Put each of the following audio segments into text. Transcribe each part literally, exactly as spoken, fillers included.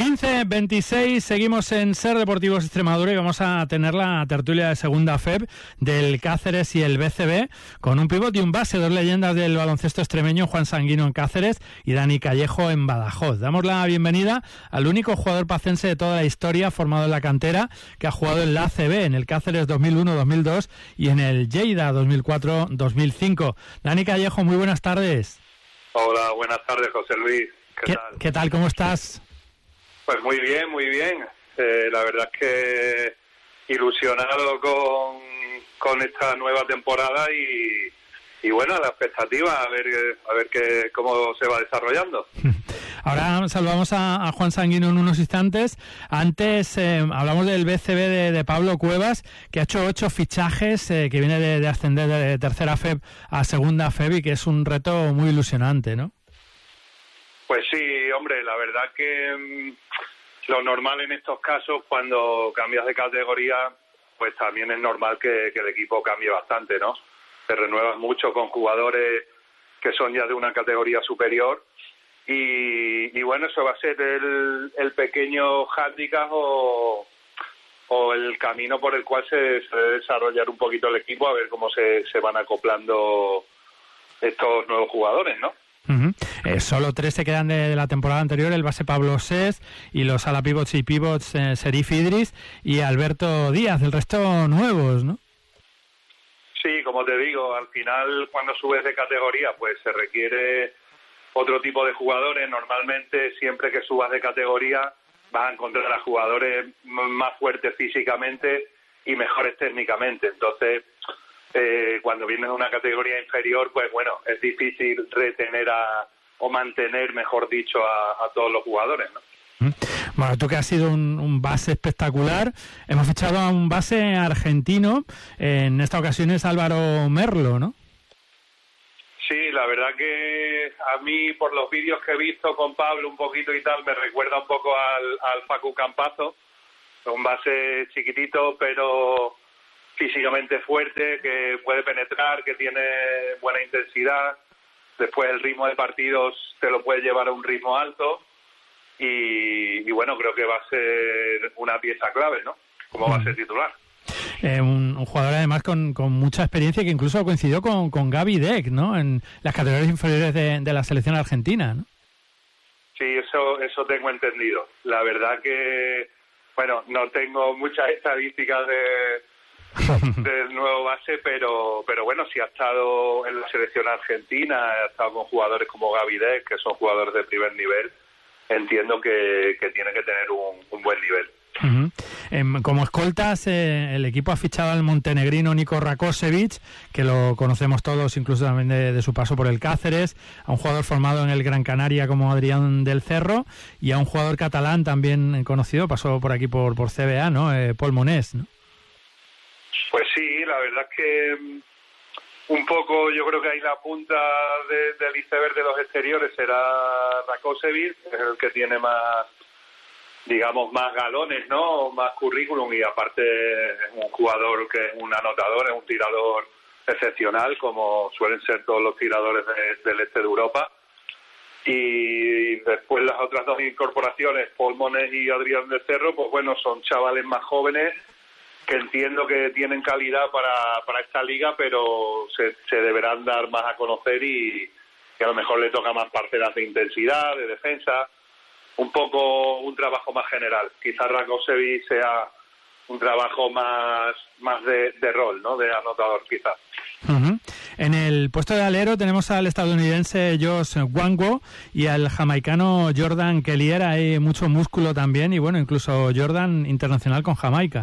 quince veintiséis, seguimos en Ser Deportivos Extremadura y vamos a tener la tertulia de segunda F E B del Cáceres y el B C B con un pívot y un base, dos leyendas del baloncesto extremeño, Juan Sanguino en Cáceres y Dani Callejo en Badajoz. Damos la bienvenida al único jugador pacense de toda la historia formado en la cantera que ha jugado en la A C B, en el Cáceres dos mil uno dos mil dos y en el Lleida dos mil cuatro dos mil cinco. Dani Callejo, muy buenas tardes. Hola, buenas tardes, José Luis. ¿Qué, ¿Qué tal? ¿Qué tal? ¿Cómo estás? Pues muy bien, muy bien. Eh, la verdad es que ilusionado con, con esta nueva temporada y, y bueno, la expectativa a ver a ver qué, cómo se va desarrollando. Ahora saludamos a, a Juan Sanguino en unos instantes. Antes eh, hablamos del B C B de, de Pablo Cuevas, que ha hecho ocho fichajes, eh, que viene de, de ascender de tercera F E B a segunda F E B y que es un reto muy ilusionante, ¿no? Pues sí, hombre, la verdad que mmm, lo normal en estos casos, cuando cambias de categoría, pues también es normal que, que el equipo cambie bastante, ¿no? Te renuevas mucho con jugadores que son ya de una categoría superior y, y bueno, eso va a ser el, el pequeño hándicap o, o el camino por el cual se, se debe desarrollar un poquito el equipo, a ver cómo se, se van acoplando estos nuevos jugadores, ¿no? Uh-huh. Eh, solo tres se quedan de, de la temporada anterior, el base Pablo Sés y los ala pivots y pivots eh, Serif Idris y Alberto Díaz, el resto nuevos, ¿no? Sí, como te digo, al final cuando subes de categoría pues se requiere otro tipo de jugadores. Normalmente siempre que subas de categoría vas a encontrar a jugadores más fuertes físicamente y mejores técnicamente, entonces Eh, cuando vienes de una categoría inferior, pues bueno, es difícil retener a, o mantener, mejor dicho, a, a todos los jugadores, ¿no? Bueno, tú que has sido un, un base espectacular, hemos fichado a un base argentino, en esta ocasión es Álvaro Merlo, ¿no? Sí, la verdad que a mí, por los vídeos que he visto con Pablo un poquito y tal, me recuerda un poco al, al Facu Campazo, un base chiquitito, pero físicamente fuerte, que puede penetrar, que tiene buena intensidad. Después el ritmo de partidos te lo puede llevar a un ritmo alto y, y bueno, creo que va a ser una pieza clave, ¿no? Como va a ser titular. Eh, un, un jugador además con, con mucha experiencia que incluso coincidió con, con Gaby Deck, ¿no? En las categorías inferiores de, de la selección argentina, ¿no? Sí, eso, eso tengo entendido. La verdad que, bueno, no tengo muchas estadísticas de del nuevo base, pero pero bueno, si ha estado en la selección argentina, ha estado con jugadores como Gaby Deck, que son jugadores de primer nivel, entiendo que, que tiene que tener un, un buen nivel. Uh-huh. Eh, como escoltas, eh, el equipo ha fichado al montenegrino Niko Rakosevic, que lo conocemos todos, incluso también de, de su paso por el Cáceres, a un jugador formado en el Gran Canaria como Adrián del Cerro, y a un jugador catalán también conocido, pasó por aquí por, por C B A, ¿no? Eh, Pol Monés, ¿no? Pues sí, la verdad es que un poco yo creo que ahí la punta de, del iceberg de los exteriores será Rakosevic, es el que tiene más, digamos, más galones, ¿no? Más currículum y aparte es un jugador que es un anotador, es un tirador excepcional, como suelen ser todos los tiradores de, del este de Europa. Y después las otras dos incorporaciones, Pol Monés y Adrián del Cerro, pues bueno, son chavales más jóvenes que entiendo que tienen calidad para, para esta liga, pero se, se deberán dar más a conocer y que a lo mejor le toca más parcelas de intensidad, de defensa, un poco un trabajo más general. Quizás Rakosevic sea un trabajo más más de, de rol, ¿no? De anotador, quizás. Uh-huh. En el puesto de alero tenemos al estadounidense Josh Nwangwu y al jamaicano Jordan Kellier. Hay mucho músculo también y bueno, incluso Jordan internacional con Jamaica.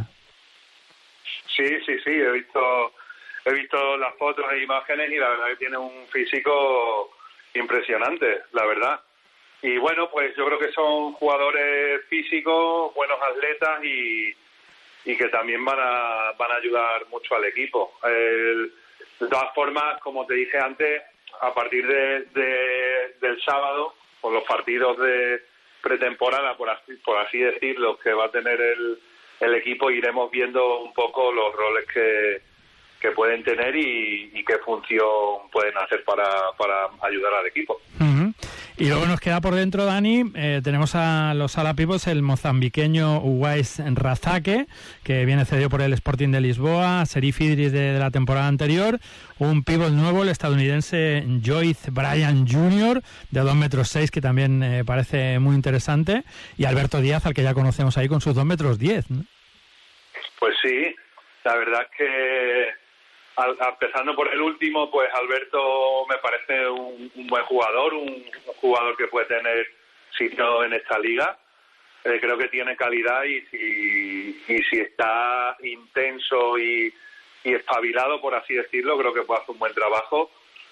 Sí, sí, sí, he visto he visto las fotos e imágenes y la verdad que tiene un físico impresionante, la verdad. Y bueno, pues yo creo que son jugadores físicos, buenos atletas y, y que también van a van a ayudar mucho al equipo. El, de todas formas, como te dije antes, a partir de, de del sábado, con los partidos de pretemporada, por así, por así decirlo, que va a tener el el equipo, iremos viendo un poco los roles que, que pueden tener y, y qué función pueden hacer para, para ayudar al equipo. Uh-huh. Y luego nos queda por dentro, Dani, eh, tenemos a los Sala Pivots, el mozambiqueño Uwais Razake, que viene cedido por el Sporting de Lisboa, Serif Idris de, de la temporada anterior, un pivot nuevo, el estadounidense Joyce Bryan junior, de dos metros seis, que también eh, parece muy interesante, y Alberto Díaz, al que ya conocemos ahí con sus dos metros diez, ¿no? Pues sí, la verdad es que al, empezando por el último, pues Alberto me parece un, un buen jugador, un, un jugador que puede tener sitio en esta liga. Eh, creo que tiene calidad y si, y si está intenso y, y espabilado, por así decirlo, creo que puede hacer un buen trabajo.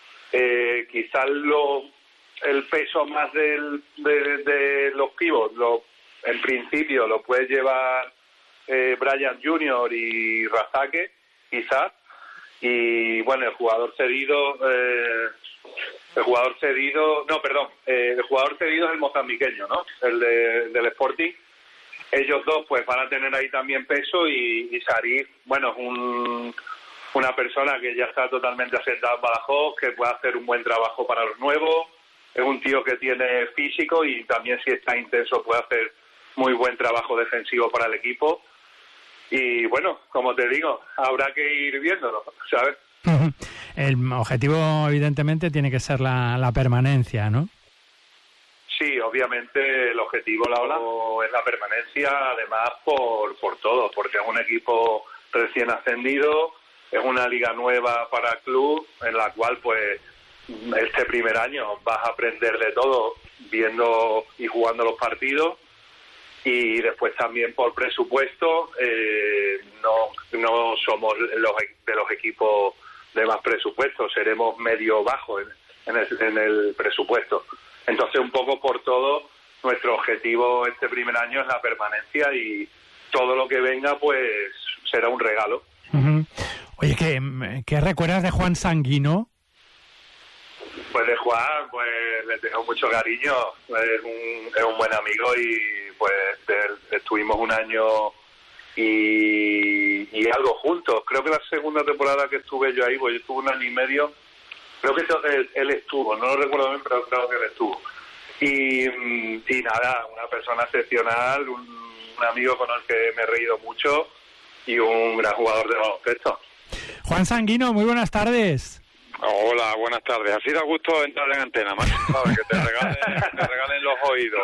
Eh, quizás lo, el peso más del, de, de los pivots, lo, en principio lo puede llevar eh, Bryan junior y Razake, quizás. Y bueno, el jugador cedido, eh, el jugador cedido, no, perdón, eh, el jugador cedido es el mozambiqueño, ¿no? El de, del Sporting. Ellos dos pues van a tener ahí también peso y, y Sarif, bueno, es un, una persona que ya está totalmente asentada en Badajoz, que puede hacer un buen trabajo para los nuevos, es un tío que tiene físico y también si está intenso puede hacer muy buen trabajo defensivo para el equipo. Y bueno, como te digo, habrá que ir viéndolo, ¿sabes? El objetivo, evidentemente, tiene que ser la, la permanencia, ¿no? Sí, obviamente el objetivo es la permanencia, además por, por todo, porque es un equipo recién ascendido, es una liga nueva para el club, en la cual pues este primer año vas a aprender de todo, viendo y jugando los partidos. Y después también por presupuesto, eh, no no somos los de los equipos de más presupuesto, seremos medio bajo en, en, el, en el presupuesto. Entonces, un poco por todo, nuestro objetivo este primer año es la permanencia y todo lo que venga, pues, será un regalo. Uh-huh. Oye, ¿qué, ¿qué recuerdas de Juan Sanguino? Pues de Juan, pues le tengo mucho cariño, es un, es un buen amigo y pues de, estuvimos un año y, y algo juntos. Creo que la segunda temporada que estuve yo ahí, pues yo estuve un año y medio, creo que él, él estuvo, no lo recuerdo bien, pero creo que él estuvo. Y, y nada, una persona excepcional, un, un amigo con el que me he reído mucho y un gran jugador de baloncesto. Juan Sanguino, muy buenas tardes. Hola, buenas tardes. Así da gusto entrar en antena, más sabes, que te regalen, te regalen los oídos,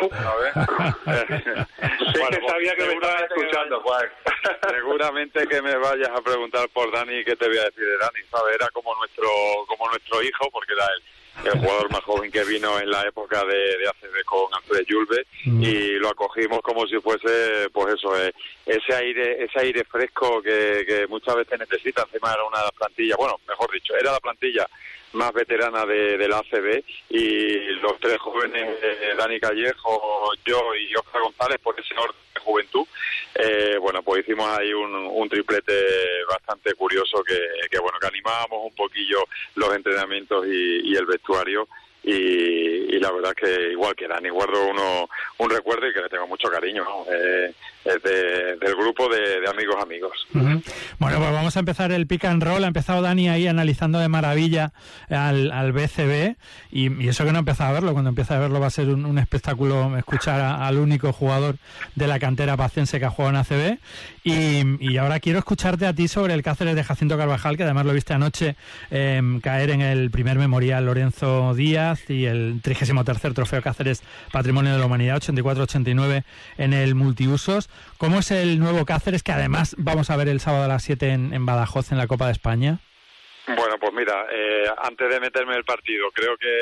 ¿sabes? Sí, bueno, que sabía que me estabas escuchando, Juan. Seguramente que me vayas a preguntar por Dani y qué te voy a decir de Dani, ¿sabes? Era como nuestro como nuestro hijo, porque era el, el jugador más joven que vino en la época de, de A C B con Alfred Julve, mm. y lo acogimos como si fuese, pues eso, eh, ese aire ese aire fresco que, que muchas veces necesita. Encima era una de las plantillas, bueno, mejor dicho, era la plantilla más veterana de, de la A C B, y los tres jóvenes, eh, Dani Callejo, yo y Oscar González, por ese orden de juventud, eh, bueno, pues hicimos ahí un, un triplete bastante curioso que, que, bueno, que animábamos un poquillo los entrenamientos y, y el vestuario. Y, y la verdad es que igual que Dani guardo uno un recuerdo y que le tengo mucho cariño, ¿no? eh, es de, del grupo de, de amigos amigos. Uh-huh. Bueno, pues vamos a empezar el pick and roll. Ha empezado Dani ahí analizando de maravilla al, al B C B y, y eso que no ha empezado a verlo. Cuando empiece a verlo va a ser un, un espectáculo escuchar a, al único jugador de la cantera pacense que ha jugado en A C B. Y, y ahora quiero escucharte a ti sobre el Cáceres de Jacinto Carvajal, que además lo viste anoche eh, caer en el primer memorial Lorenzo Díaz y el trigésimo tercer Trofeo Cáceres Patrimonio de la Humanidad ochenta y cuatro ochenta y nueve en el multiusos. ¿Cómo es el nuevo Cáceres, que además vamos a ver el sábado a las siete en, en Badajoz en la Copa de España? Bueno, pues mira, eh, antes de meterme en el partido, creo que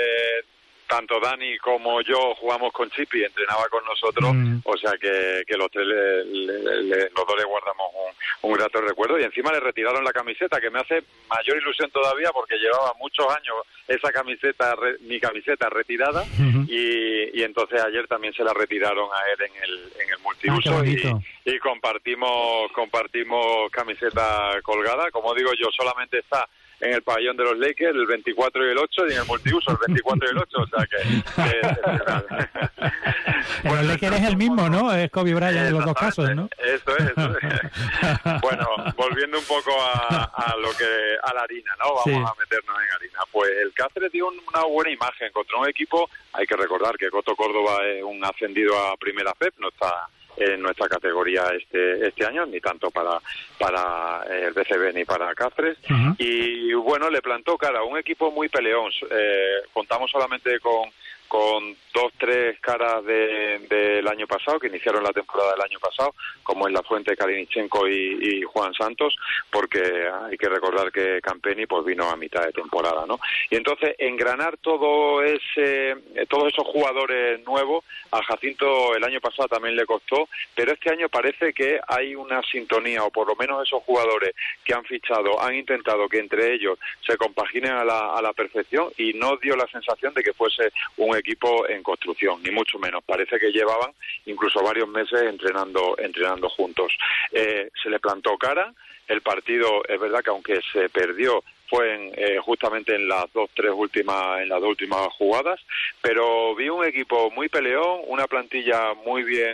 tanto Dani como yo jugamos con Chipi, entrenaba con nosotros, mm. o sea que, que los tres le, le, le, los dos le guardamos un, un grato recuerdo, y encima le retiraron la camiseta, que me hace mayor ilusión todavía porque llevaba muchos años esa camiseta, re, mi camiseta retirada, mm-hmm. y, y entonces ayer también se la retiraron a él en el, en el multiuso, ah, y, y compartimos compartimos camiseta colgada. Como digo yo, solamente está en el pabellón de los Lakers el veinticuatro y el ocho, y en el multiuso el veinticuatro y el ocho, o sea que, que El bueno, Lecker es el mismo, ¿no? Es Kobe Bryant en los dos casos, ¿no? Eso es, eso es. Bueno, volviendo un poco a, a lo que a la harina, ¿no? Vamos sí. a meternos en harina. Pues el Cáceres dio una buena imagen contra un equipo. Hay que recordar que Coto Córdoba es un ascendido a Primera F E P, no está en nuestra categoría este este año, ni tanto para para el B C B ni para Cáceres. Uh-huh. Y bueno, le plantó cara a un equipo muy peleón. Eh, contamos solamente con con dos, tres caras de, del año pasado, que iniciaron la temporada del año pasado, como es La Fuente, Kalinichenko y, y Juan Santos, porque hay que recordar que Campeni pues vino a mitad de temporada, ¿no? Y entonces engranar todo ese, todos esos jugadores nuevos, a Jacinto el año pasado también le costó, pero este año parece que hay una sintonía, o por lo menos esos jugadores que han fichado, han intentado que entre ellos se compaginen a la, a la perfección, y no dio la sensación de que fuese un equipo en construcción, ni mucho menos. Parece que llevaban incluso varios meses entrenando entrenando juntos. Eh, se le plantó cara. El partido, es verdad que aunque se perdió, fue en, eh, justamente en las dos, tres últimas, en las dos últimas jugadas, pero vi un equipo muy peleón, una plantilla muy bien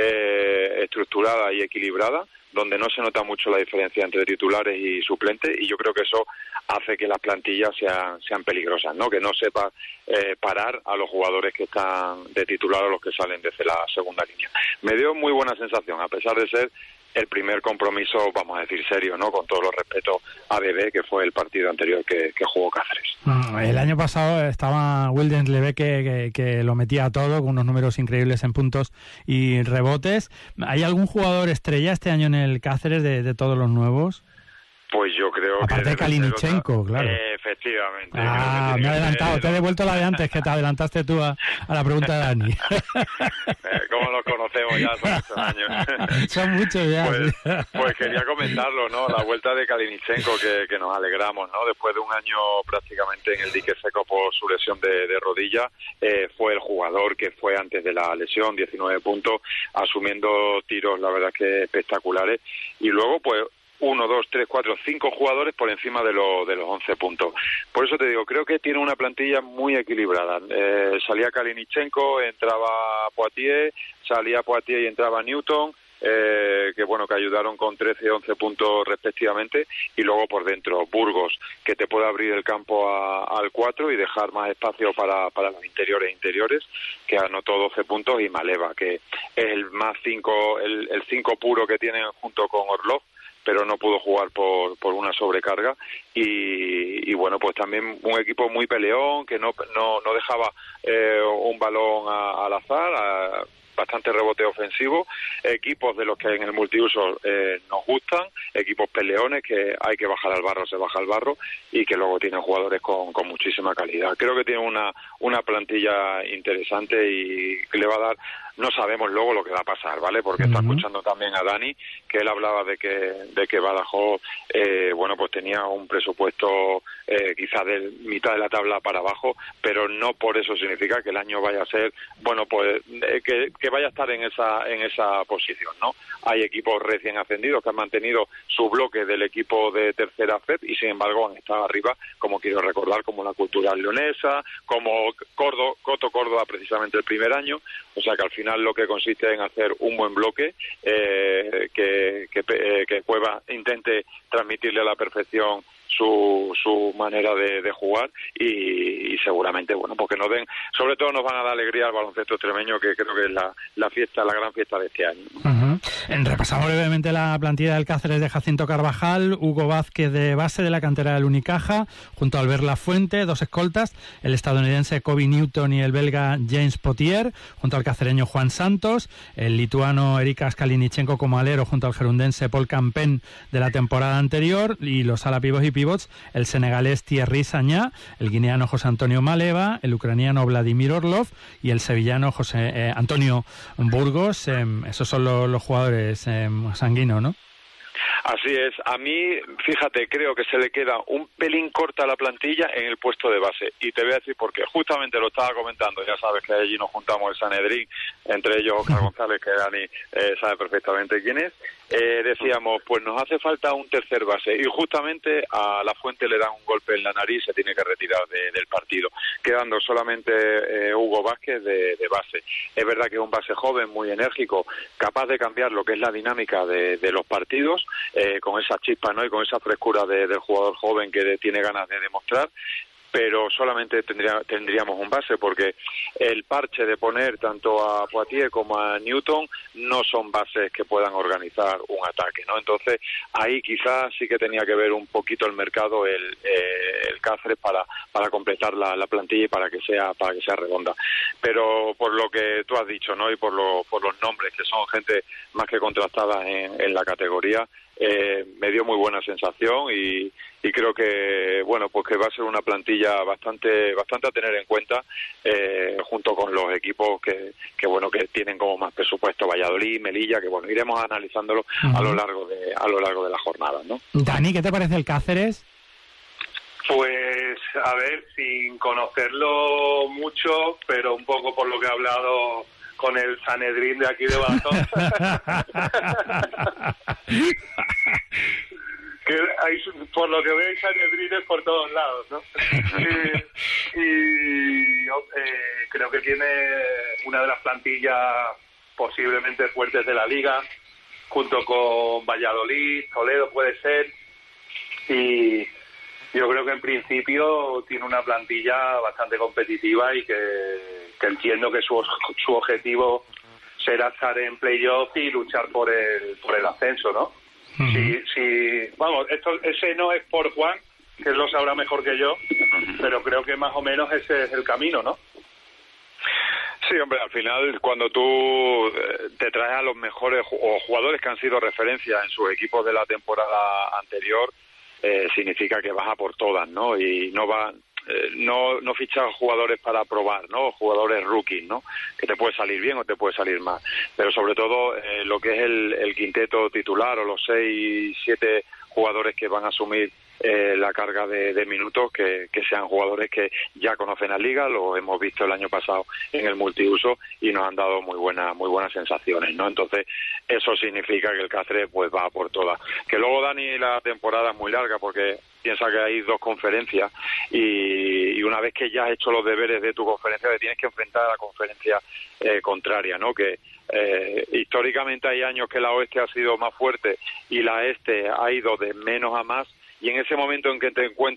eh, estructurada y equilibrada, donde no se nota mucho la diferencia entre titulares y suplentes, y yo creo que eso hace que las plantillas sean sean peligrosas, ¿no? Que no sepa eh, parar a los jugadores que están de titular o los que salen desde la segunda línea. Me dio muy buena sensación, a pesar de ser el primer compromiso, vamos a decir, serio, ¿no? Con todo los respetos a Bebé, que fue el partido anterior que, que jugó Cáceres. El año pasado estaba Wildens Lebe que, que, que lo metía a todo, con unos números increíbles en puntos y rebotes. ¿Hay algún jugador estrella este año en el Cáceres de, de todos los nuevos? Pues yo creo Aparte que... de Kalinichenko, claro. Eh, efectivamente. Ah, me he adelantado, que... te he devuelto la de antes, que te adelantaste tú a, a la pregunta de Dani. eh, ¿Cómo los conocemos ya? Son muchos años. Son muchos ya. Pues, sí. pues quería comentarlo, ¿no? La vuelta de Kalinichenko, que, que nos alegramos, ¿no? Después de un año prácticamente en el dique seco por su lesión de, de rodilla, eh, fue el jugador que fue antes de la lesión, diecinueve puntos, asumiendo tiros, la verdad que espectaculares. Y luego, pues, uno, dos, tres, cuatro, cinco jugadores por encima de, lo, de los once puntos. Por eso te digo, creo que tiene una plantilla muy equilibrada. Eh, salía Kalinichenko, entraba Poitier, salía Poitier y entraba Newton, eh, que bueno, que ayudaron con trece y once puntos respectivamente, y luego por dentro Burgos, que te puede abrir el campo a, al cuatro y dejar más espacio para, para los interiores e interiores, que anotó doce puntos, y Maleva, que es el más cinco, el, el cinco puro que tienen junto con Orlov, pero no pudo jugar por por una sobrecarga, y, y bueno, pues también un equipo muy peleón, que no no, no dejaba eh, un balón a, al azar, a, bastante rebote ofensivo, equipos de los que en el multiuso eh, nos gustan, equipos peleones, que hay que bajar al barro, se baja al barro, y que luego tienen jugadores con, con muchísima calidad. Creo que tiene una, una plantilla interesante y que le va a dar... No sabemos luego lo que va a pasar, ¿vale? Porque uh-huh. está escuchando también a Dani, que él hablaba de que de que Badajoz, eh, bueno, pues tenía un presupuesto eh, quizás de mitad de la tabla para abajo, pero no por eso significa que el año vaya a ser, bueno, pues eh, que, que vaya a estar en esa en esa posición, ¿no? Hay equipos recién ascendidos que han mantenido su bloque del equipo de tercera F E P y sin embargo han estado arriba, como quiero recordar, como la Cultural Leonesa, como Córdoba, Coto Córdoba precisamente el primer año, o sea que al final lo que consiste en hacer un buen bloque eh, que, que, eh, que Cueva intente transmitirle a la perfección su su manera de, de jugar y, y seguramente, bueno, porque nos den, sobre todo nos van a dar alegría al baloncesto extremeño, que creo que es la, la fiesta, la gran fiesta de este año. Uh-huh. Repasamos brevemente la plantilla del Cáceres de Jacinto Carvajal, Hugo Vázquez de base de la cantera del Unicaja, junto a Albert Lafuente, dos escoltas, el estadounidense Kobe Newton y el belga James Potier, junto al cacereño Juan Santos, el lituano Erikas Kalinichenko como alero, junto al gerundense Paul Campen de la temporada anterior, y los ala pivos y pivots, el senegalés Thierry Sagna, el guineano José Antonio Maleva, el ucraniano Vladimir Orlov y el sevillano José eh, Antonio Burgos. Eh, esos son los, los jugadores eh, sanguinos, ¿no? Así es. A mí, fíjate, creo que se le queda un pelín corta la plantilla en el puesto de base. Y te voy a decir por qué. Justamente lo estaba comentando, ya sabes que allí nos juntamos el Sanedrín, entre ellos Oscar González, que Dani eh, sabe perfectamente quién es. eh, decíamos, pues nos hace falta un tercer base, y justamente a La Fuente le dan un golpe en la nariz, se tiene que retirar de, del partido, quedando solamente eh, Hugo Vázquez de, de base. Es verdad que es un base joven, muy enérgico, capaz de cambiar lo que es la dinámica de, de los partidos, eh, con esa chispa, ¿no?, y con esa frescura de, del jugador joven que tiene ganas de demostrar, pero solamente tendría, tendríamos un base, porque el parche de poner tanto a Poitier como a Newton no son bases que puedan organizar un ataque, ¿no? Entonces ahí quizás sí que tenía que ver un poquito el mercado, el, eh, el Cáceres para para completar la, la plantilla y para que sea para que sea redonda. Pero por lo que tú has dicho, ¿no?, y por, lo, por los nombres, que son gente más que contrastada en, en la categoría, Eh, me dio muy buena sensación y, y creo que bueno pues que va a ser una plantilla bastante bastante a tener en cuenta, eh, junto con los equipos que, que bueno que tienen como más presupuesto, Valladolid, Melilla, que bueno iremos analizándolo uh-huh. a lo largo de a lo largo de la jornada, ¿no? Dani, ¿qué te parece el Cáceres? Pues a ver, sin conocerlo mucho, pero un poco por lo que he hablado con el Sanedrín de aquí de Badajoz. Que hay, por lo que veo, hay Sanedrines por todos lados, ¿no? y y eh, creo que tiene una de las plantillas posiblemente fuertes de la liga, junto con Valladolid, Toledo puede ser, y yo creo que en principio tiene una plantilla bastante competitiva y que, que entiendo que su, su objetivo será estar en playoff y luchar por el por el ascenso, ¿no? Uh-huh. Si, si, vamos, esto, ese no es por Juan, que él lo sabrá mejor que yo, pero creo que más o menos ese es el camino, ¿no? Sí, hombre, al final cuando tú te traes a los mejores o jugadores que han sido referencia en sus equipos de la temporada anterior, eh, significa que vas a por todas, ¿no? Y no va, eh, no no fichas jugadores para probar, ¿no? Jugadores rookies, ¿no? Que te puede salir bien o te puede salir mal. Pero sobre todo eh, lo que es el, el quinteto titular o los seis, siete jugadores que van a asumir Eh, la carga de, de minutos, que, que sean jugadores que ya conocen la liga, lo hemos visto el año pasado en el multiuso y nos han dado muy buenas muy buenas sensaciones, ¿no? Entonces eso significa que el Cáceres pues va por todas. Que luego, Dani, la temporada es muy larga, porque piensa que hay dos conferencias y, y una vez que ya has hecho los deberes de tu conferencia, te tienes que enfrentar a la conferencia eh, contraria, ¿no? Que eh, históricamente hay años que la oeste ha sido más fuerte y la este ha ido de menos a más, y en ese momento en que te encuentras